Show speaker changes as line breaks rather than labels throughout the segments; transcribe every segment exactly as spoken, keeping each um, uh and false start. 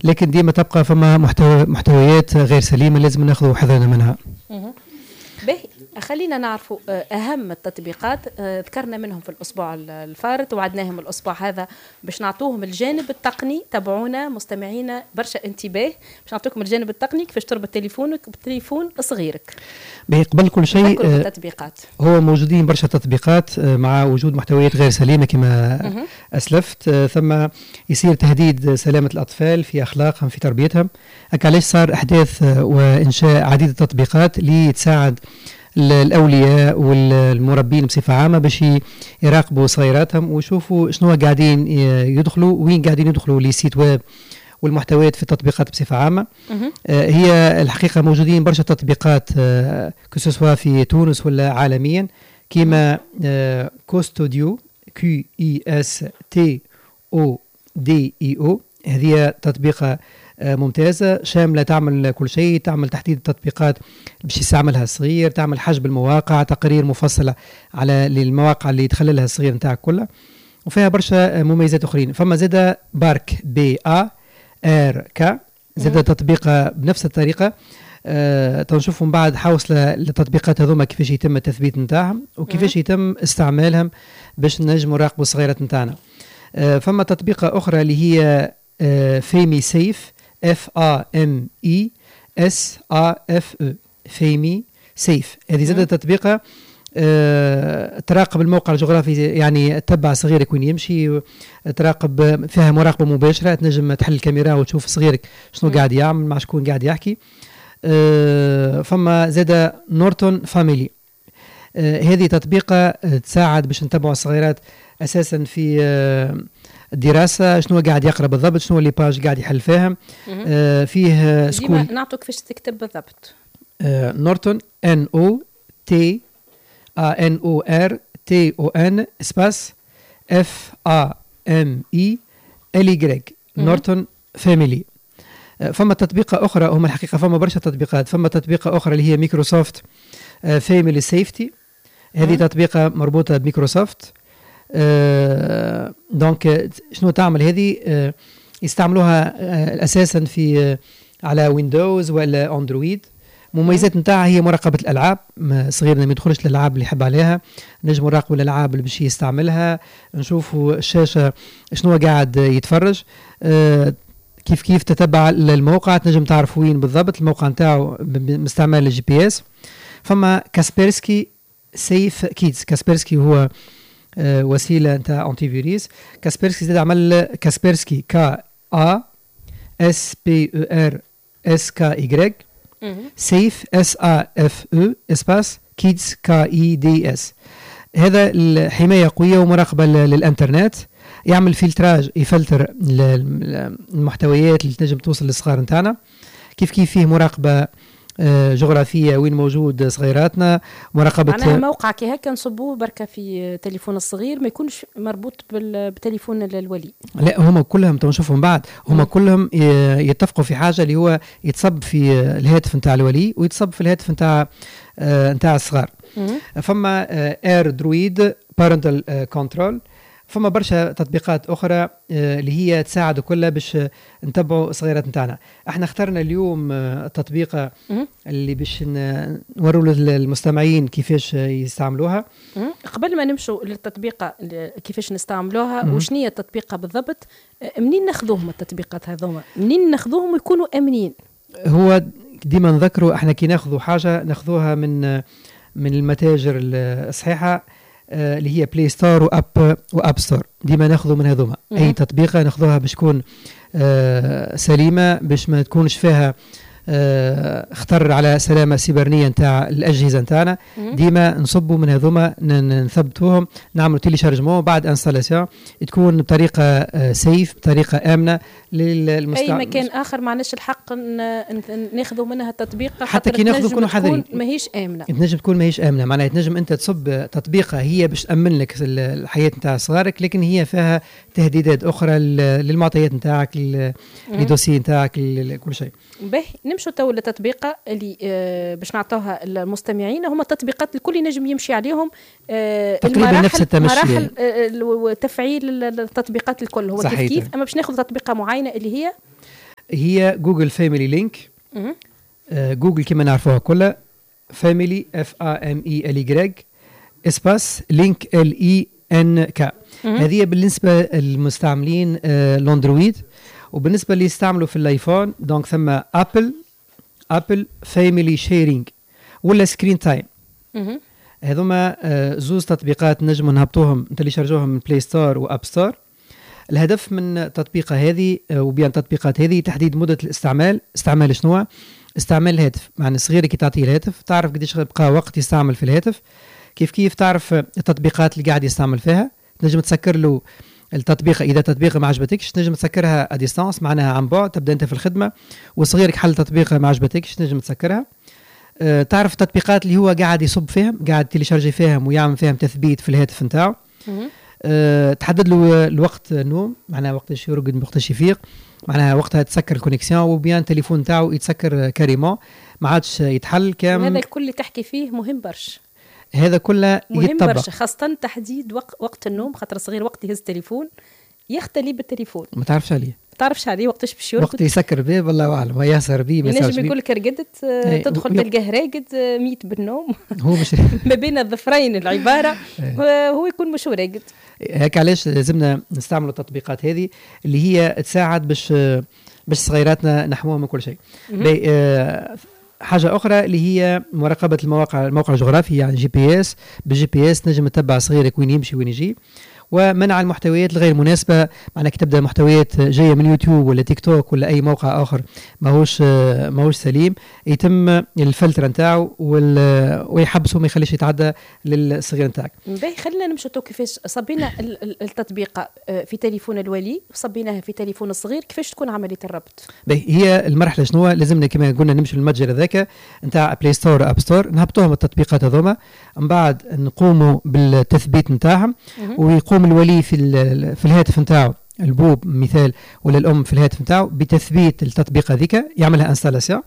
لكن ديما تبقى فما محتوى محتويات غير سليمة لازم ناخذ حذرنا منها.
باهي خلينا نعرفوا أهم التطبيقات ذكرنا منهم في الأسبوع الفارط وعدناهم الأسبوع هذا باش نعطوهم الجانب التقني. تابعونا مستمعينا برشا انتباه باش نعطوكم الجانب التقني كيفاش تربط تليفونك بالتليفون صغيرك.
باهي قبل كل شيء
التطبيقات
هو موجودين برشا تطبيقات مع وجود محتويات غير سليمة كما أسلفت، ثم يصير تهديد سلامة الأطفال في أخلاقهم في تربيتهم. علاش صار أحداث وإنشاء عديد التطبيقات اللي تساعد الأولياء والمربين بصفة عامة باش يراقبوا صغيراتهم ويشوفوا شنو قاعدين يدخلوا وين قاعدين يدخلوا لسيت ويب والمحتويات في التطبيقات بصفة عامة. آه هي الحقيقة موجودين برشا تطبيقات آه كسوا في تونس ولا عالميا كيما آه كوستوديو كيو اي اس تي او دي اي او. هذه تطبيقة ممتازة شاملة تعمل كل شيء، تعمل تحديد التطبيقات باش يستعملها الصغير، تعمل حجب المواقع، تقارير مفصلة على المواقع اللي يدخل لها الصغير نتاعك كلها، وفيها برشا مميزات أخرين. فما زادة بارك بي آ ار كا زادة تطبيق بنفس الطريقة. أه تنشوفهم بعد حوصلة للتطبيقات هذوما كيفاش يتم التثبيت نتاعهم وكيفاش يتم استعمالهم باش نجموا نراقبوا الصغيرات نتاعنا. أه فما تطبيقة أخرى اللي هي أه فيمي سيف اف ا ام اي اس ا اف او فيمي سيف. هذه زادة تطبيقة أه تراقب الموقع الجغرافي، يعني تتبع صغيرك وين يمشي، تراقب فيها مراقبة مباشرة، تنجم تحل الكاميرا وتشوف صغيرك شنو قاعد يعمل مع شكون قاعد يحكي. أه فما زادة نورتون فاميلي. أه هذه تطبيقة تساعد باش نتبعوا الصغيرات أساسا في أه الدراسة شنو قاعد يقرأ بالضبط، شنو اللي باج قاعد يحل فيها. أه فيه سكول
نعطوك كيفاش تكتب بالضبط.
أه نورتون ان او تي ان او ار تي او ان سباس اف ا ام اي ال اي نورتون فاميلي. فما تطبيقة أخرى، هم الحقيقة فما برشا تطبيقات. فما تطبيقة أخرى اللي هي مايكروسوفت فاميلي سيفتي. هذه تطبيقة مربوطة بمايكروسوفت. أه دونك شنو تعمل هذه؟ أه يستعملوها أه أساسا في أه على ويندوز ولا أندرويد. مميزات نتاعها هي مراقبة الألعاب، صغيرنا ما يدخلش الألعاب اللي يحب عليها، نجم نراقبوا الألعاب اللي باش يستعملها، نشوفوا الشاشة شنو قاعد يتفرج. أه كيف كيف تتبع الموقع، تنجم تعرف وين بالضبط الموقع نتاعو باستعمال الجي بي اس. فما كاسبيرسكي سيف كيدز. كاسبيرسكي هو أه وسيلة نتاع انتي فيروس. كاسبيرسكي زاد عمل كاسبيرسكي كا ا اس بي او ار اس كا اي سيف اس ا اف او اسباس كيدز كا اي دي اس. هذا الحماية قوية ومراقبة للانترنت، يعمل فلتراج، يفلتر المحتويات اللي تنجم توصل للصغار نتاعنا. كيف كيف فيه مراقبة جغرافية وين موجود صغيراتنا، مراقبة
معناها موقع كي هكا نصبوه بركة في تليفون الصغير ما يكونش مربوط بتليفون الولي.
لا هم كلهم تنشوفهم بعد هم م. كلهم يتفقوا في حاجة اللي هو يتصب في الهاتف نتاع الولي ويتصب في الهاتف نتاع نتاع الصغار. فما اير درويد بارنتال كنترول. فما برشا تطبيقات أخرى اللي هي تساعد كلها باش نتبعوا صغيرات نتاعنا. احنا اخترنا اليوم التطبيقة اللي باش نوروا للمستمعين كيفاش يستعملوها.
قبل ما نمشوا للتطبيقة كيفاش نستعملوها وشنية التطبيقة بالضبط، منين ناخذوهم التطبيقات هذوما؟ منين ناخذوهم ويكونوا آمنين؟
هو ديما نذكروا احنا كي ناخذوا حاجة ناخذوها من من المتاجر الصحيحة اللي هي بلاي ستور واب واب ستور. ديما ناخذوا من هذوما اي تطبيقه ناخذوها باش تكون آه سليمه، باش ما تكونش فيها آه خطر على سلامه سيبرانيه نتاع الاجهزه نتاعنا. ديما نصبوا من هذوما نثبتوهم، نعملوا تيليشارجمون بعد انستالاسيون، تكون بطريقه آه سيف، بطريقه امنه للمستعمل.
اي مكان اخر ما عندناش الحق ناخذوا منها التطبيق
حتى كي ناخذوا كونوا حذرين،
ماهيش امنه.
تنجم تكون ماهيش امنه، معناها تنجم انت تصب تطبيقه هي باش تامن لك الحياه نتاع صغارك، لكن هي فيها تهديدات اخرى للمعطيات نتاعك، للدوسي نتاعك، كل شيء.
باهي نمشوا تو للتطبيقه اللي آه باش نعطوها المستمعين. هما التطبيقات الكل ينجم يمشي عليهم آه
تقريبا نفس التمشي،
مراحل آه تفعيل التطبيقات الكل هو صحيح. كيف كيف اما باش ناخذ تطبيقه معينه اللي هي
هي جوجل فاميلي لينك. جوجل كما نعرفوها كلها فاميلي اف ا ام اي ال واي اسباس لينك ال اي ان كا. هذه بالنسبه للمستعملين الاندرويد. وبالنسبه اللي يستعملوا في الايفون دونك ثم ابل ابل فاميلي شيرينج ولا سكرين تايم. هذوما زوز تطبيقات نجموا نهبطوهم تليشارجوهم من بلاي ستور واب ستور. الهدف من تطبيقه هذه وبيان تطبيقات هذه تحديد مده الاستعمال. استعمال شنو؟ استعمال الهاتف. معنى صغير كي تعطيه الهاتف تعرف قديش بقى وقت يستعمل في الهاتف. كيف كيف تعرف التطبيقات اللي قاعد يستعمل فيها. تنجم تسكر له التطبيق اذا تطبيقه ما عجبتكش تنجم تسكرها اديستانس معناها عن بعد. تبدا انت في الخدمه وصغيرك حل تطبيقه ما عجبتكش تنجم تسكرها. أه تعرف التطبيقات اللي هو قاعد يصب فيهم قاعد تيليشارجي فيهم ويعمل فيهم تثبيت في الهاتف نتاعو. أه تحدد له الوقت النوم معناها وقتاش يرقد وقتاش يفيق. معناها وقتها تسكر الكونيكسيون وبيان التليفون نتاعو يتسكر كاريمون ما عادش يتحل كام.
هذا الكل اللي تحكي فيه مهم برشا.
هذا كله
مهم برشا خاصة تحديد وق... وقت النوم خاطر صغير وقت يهز التليفون يختلي بالتليفون
ما تعرفش عليه
ما تعرفش عليه وقتاش باش يرقد
وقت يسكر به والله اعلم يسهر به ما
ينجم يقول لك رقدت تدخل تلقاه راقد ميت بالنوم
هو مش
ما بين الظفرين العبارة هو يكون مش راقد.
هيك علاش لازمنا نستعملوا التطبيقات هذه اللي هي تساعد باش باش صغيراتنا نحوهم من كل شيء. حاجة أخرى اللي هي مراقبة المواقع الموقع الجغرافي يعني جي بي اس. بالجي بي اس نجم تتبع صغيرك وين يمشي وين يجي. ومنع المحتويات الغير مناسبة معناها كي تبدا محتويات جاية من يوتيوب ولا تيك توك ولا أي موقع آخر ماهوش ماهوش سليم يتم الفلتر نتاعو ويحبسه ما يخليش يتعدى للصغير نتاعك.
باهي خلينا نمشوا تو كيفاش صبينا التطبيق في تليفون الولي وصبيناها في تليفون الصغير كيفاش تكون عملية الربط.
باهي هي المرحلة شنو لازمنا كما قلنا نمشي للمتجر ذاك نتاع بلاي ستور واب ستور نهبطوهم التطبيقات هذوما من بعد نقوموا بالتثبيت نتاعهم ويقوم الولي في في الهاتف نتاعو البوب مثال ولا الام في الهاتف نتاعو بتثبيت التطبيق هذيك يعملها انستالاسيون.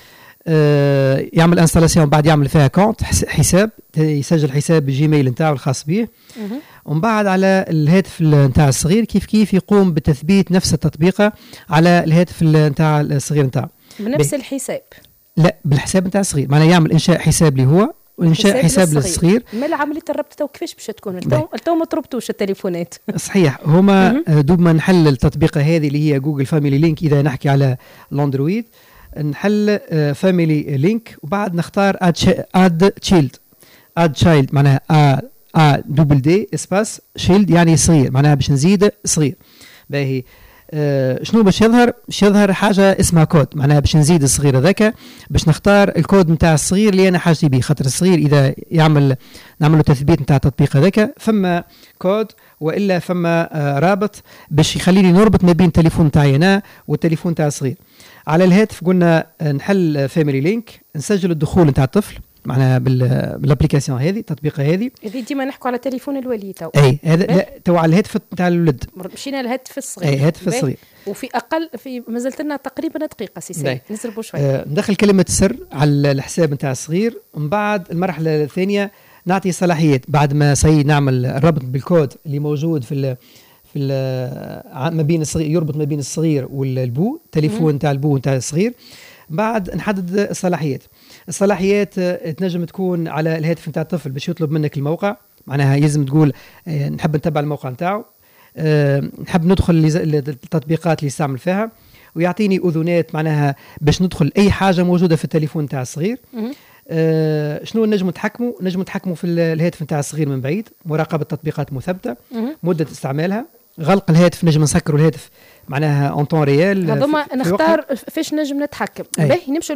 آه يعمل انستالاسيون بعد يعمل فيها كونت حساب يسجل حساب الجيميل نتاعو الخاص به. ومن بعد على الهاتف نتاع الصغير كيف كيف يقوم بتثبيت نفس التطبيقه على الهاتف نتاع الصغير نتاعو
بنفس الحساب.
لا بالحساب نتاع الصغير معناه يعمل انشاء حساب لي هو وإنشاء حساب للصغير.
ما عملية الربط تو كيفاش باش تكون التو ما تربطوش التليفونات.
صحيح هما دوب ما نحل التطبيقة هذه اللي هي جوجل فاميلي لينك إذا نحكي على الأندرويد نحل فاميلي لينك وبعد نختار اد تشيلد. اد تشايلد معناها ا ا دبل دي اسباس شيلد يعني صغير معناها باش نزيد صغير. باهي آه شنو باش يظهر؟ باش يظهر حاجه اسمها كود معناها باش نزيد الصغير هذاك باش نختار الكود نتاع الصغير اللي انا حاجتي به خاطر الصغير اذا يعمل نعمل له تثبيت نتاع التطبيق هذاك فما كود والا فما آه رابط باش يخليني نربط ما بين التليفون نتاعي انا والتليفون نتاع الصغير. على الهاتف قلنا نحل فاميلي لينك نسجل الدخول نتاع الطفل معناها بالابليكاسيون هذه التطبيقه هذه.
هذه ديما نحكوا على تليفون الولي تو.
اي هذا لا تو على الهاتف نتاع الولد.
مشينا للهاتف الصغير.
اي الهاتف الصغير.
وفي اقل في مازلت لنا تقريبا دقيقه سي سي نسربوا شويه.
آه ندخل كلمه السر على الحساب نتاع الصغير ومن بعد المرحله الثانيه نعطي صلاحيات بعد ما سي نعمل الربط بالكود اللي موجود في ال في ال ما بين الصغير يربط ما بين الصغير والبو تليفون نتاع البو نتاع الصغير. بعد نحدد الصلاحيات. الصلاحيات تنجم تكون على الهاتف نتاع الطفل باش يطلب منك الموقع معناها يلزم تقول نحب نتبع الموقع نتاعو نحب ندخل التطبيقات اللي يستعمل فيها ويعطيني اذونات معناها باش ندخل اي حاجه موجوده في التليفون نتاع الصغير. آه شنو نجم نتحكموا نجم نتحكموا في الهاتف نتاع الصغير من بعيد مراقبه تطبيقات مثبته مده استعمالها غلق الهاتف نجم نسكروا الهاتف معناها اون طون ريال.
هذوما نختار فاش نجم نتحكم. باهي نمشوا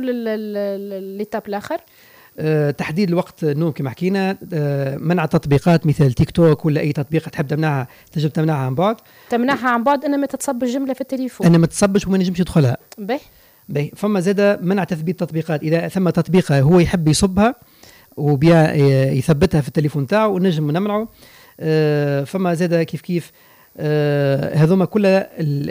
للتاب الاخر.
أه تحديد الوقت النوم كما حكينا. أه منع تطبيقات مثل تيك توك ولا اي تطبيق تحب تمنعها تنجم تمنعها عن بعد.
تمنعها عن بعد انا ما تتصب الجمله في التليفون
انا ما تصبش وما نجمش يدخلها.
باهي
باهي فما زاده منع تثبيت تطبيقات اذا ثم تطبيق هو يحب يصبها وبيا يثبتها في التليفون تاعو ونجم نمنعه. أه فما زاده كيف كيف آه هذوما كلها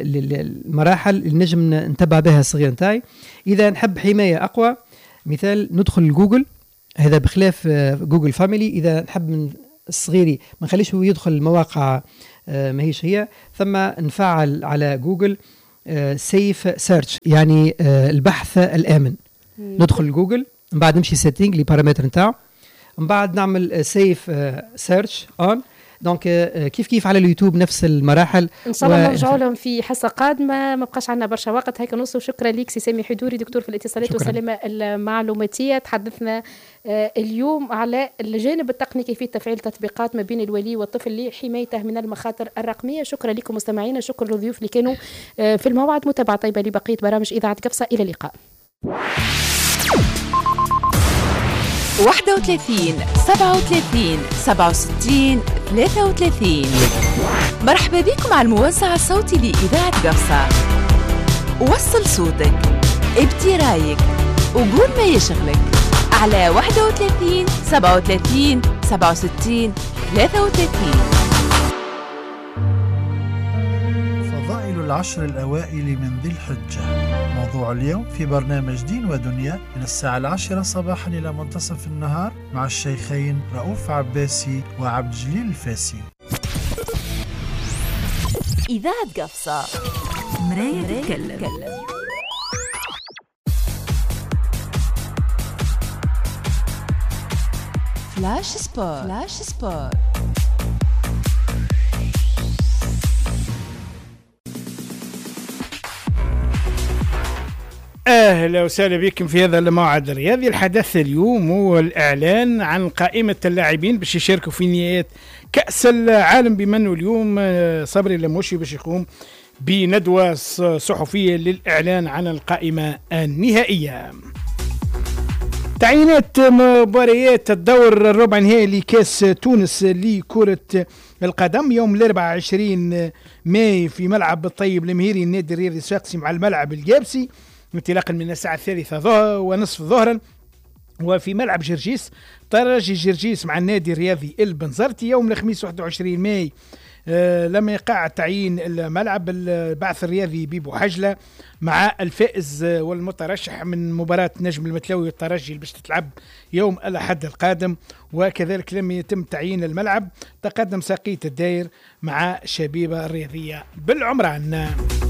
المراحل اللي نجم نتبع بها الصغير نتاعي. اذا نحب حمايه اقوى مثال ندخل جوجل هذا بخلاف آه جوجل فاميلي. اذا نحب من الصغيري ما نخليش هو يدخل المواقع آه ما هيش هي ثم نفعل على جوجل سيف سيرش، يعني آه البحث الآمن. ندخل جوجل، من بعد نمشي سيتينغ لي بارامتر نتاعو، من بعد نعمل سيف سيرش اون. دونك كيف كيف على اليوتيوب نفس المراحل.
ان شاء الله نرجعوا لهم في حصه قادمه، ما بقاش عندنا برشا وقت هيك نوصل. شكرا لك سي سامي حضوري، دكتور في الاتصالات والسلامه المعلوماتيه. تحدثنا اليوم على الجانب التقني، كيفيه تفعيل تطبيقات ما بين الولي والطفل لحمايته من المخاطر الرقميه. شكرا لكم مستمعينا، شكرا للضيوف اللي كانوا في الموعد. متابعه طيبه لبقيه برامج اذاعه قفصه، الى اللقاء.
واحد وثلاثين سبعة وثلاثين سبعة وستين ثلاثة وثلاثين. مرحبا بكم على الموزع الصوتي لإذاعة قفصة. وصل صوتك، ابدي رايك، وقول ما يشغلك على واحد وثلاثين سبعة وثلاثين سبعة وستين ثلاثة وثلاثين.
فضائل العشر الأوائل من ذي الحجة، موضوع اليوم في برنامج دين ودنيا من الساعة العاشرة صباحا إلى منتصف النهار مع الشيخين رؤوف عباسي وعبد الجليل الفاسي.
إذاعة قفصة، مراية تتكلم. فلاش سبور، فلاش سبور.
أهلا وسهلا بكم في هذا الموعد الرياضي. الحدث اليوم هو الإعلان عن قائمة اللاعبين باش يشاركوا في نهائيات كأس العالم، بما أنه اليوم صبري لموشي باش يقوم بندوة صحفية للإعلان عن القائمة النهائية. تعيينات مباريات الدور الربع نهائي لكأس تونس لكرة القدم يوم الأربعاء عشرين ماي في ملعب الطيب المهيري النادي الرياضي الشاقسي مع الملعب الجابسي، انطلاقا من الساعة الثالثة ظهر ونصف ظهرا. وفي ملعب جرجيس ترجي جرجيس مع النادي الرياضي البنزرتي يوم الخميس واحد وعشرين ماي. آه لما يقع تعيين الملعب البعث الرياضي بيبو حجلة مع الفائز والمترشح من مباراة نجم المتلوي والترجي اللي باش تتلعب يوم الأحد القادم. وكذلك لم يتم تعيين الملعب، تقدم ساقية الداير مع شبيبة الرياضية بالعمران.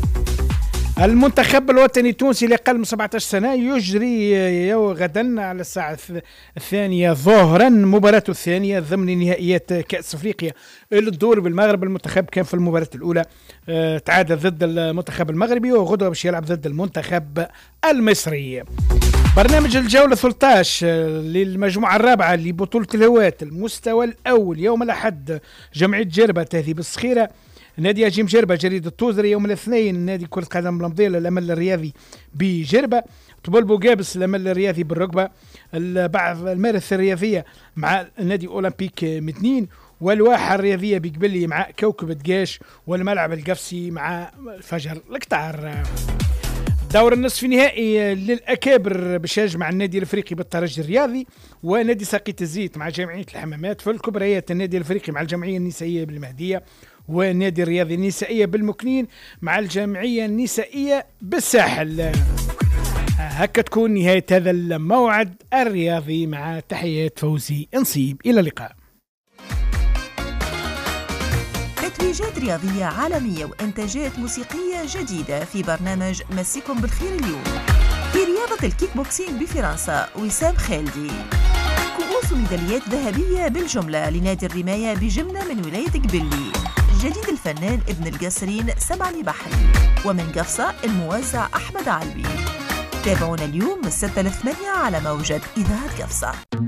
المنتخب الوطني التونسي لأقل من سبعة عشر سنة يجري غدا على الساعة الثانية ظهرا مباراته الثانية ضمن نهائيات كأس أفريقيا للدور بالمغرب. المنتخب كان في المباراة الأولى اه تعادل ضد المنتخب المغربي، وغدوة باش يلعب ضد المنتخب المصري. برنامج الجولة ثلاثة عشر للمجموعة الرابعة لبطولة الهواة المستوى الأول يوم الأحد جمعية جربة تهذيب الصخيرة نادي جيم جربة جريدة توزري يوم الاثنين نادي كرة قدم المضيلة الأمل الرياضي بجربة طبول بوغابس الأمل الرياضي بالركبة. بعض المارس الرياضية مع النادي أولمبيك متنين، والواحة الرياضية بقبلي مع كوكب دقاش، والملعب القفصي مع فجر القطار. دور النصف النهائي للأكابر باش يجمع النادي الأفريقي بالترجي الرياضي ونادي ساقية الزيت مع جمعية الحمامات. في الكبريات النادي الأفريقي مع الجمعية النسائية بالمهدية، والنادي الرياضي النسائية بالمكنين مع الجمعية النسائية بالساحل. هكا تكون نهاية هذا الموعد الرياضي مع تحيات فوزي نصيب. إلى اللقاء.
تتويجات رياضية عالمية وإنتاجات موسيقية جديدة في برنامج مسيكم بالخير اليوم. في رياضة الكيك بوكسينج بفرنسا وسام خالدي. كؤوس ميداليات ذهبية بالجملة لنادي الرماية بجمنة من ولاية قبلي. جديد الفنان ابن القصرين سمعني بحري، ومن قفصة الموزع أحمد علبي. تابعونا اليوم من ستة لثمانية على موجة إذاعة قفصة.